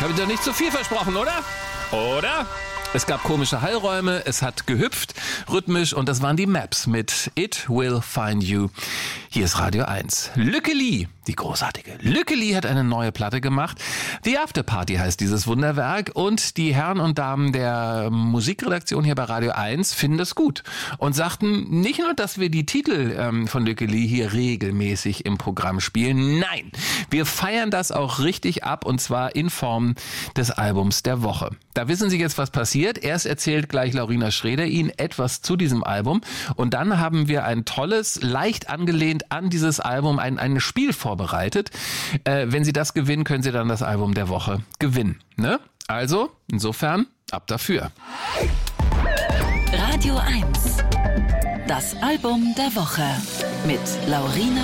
Habe ich doch nicht zu viel versprochen, oder? Oder? Es gab komische Hallräume, es hat gehüpft, rhythmisch, und das waren die Maps mit It Will Find You. Hier ist Radio 1. Lücke Lee, die großartige Lücke Lee, hat eine neue Platte gemacht. The After Party heißt dieses Wunderwerk, und die Herren und Damen der Musikredaktion hier bei Radio 1 finden das gut und sagten nicht nur, dass wir die Titel von Lücke Lee hier regelmäßig im Programm spielen, nein, wir feiern das auch richtig ab, und zwar in Form des Albums der Woche. Da wissen Sie jetzt, was passiert. Erst erzählt gleich Laurina Schreder Ihnen etwas zu diesem Album, und dann haben wir ein tolles, leicht angelehnt an dieses Album, ein Spiel vorbereitet. Wenn Sie das gewinnen, können Sie dann das Album der Woche gewinnen. Ne? Also, insofern, ab dafür. Radio 1. Das Album der Woche mit Laurina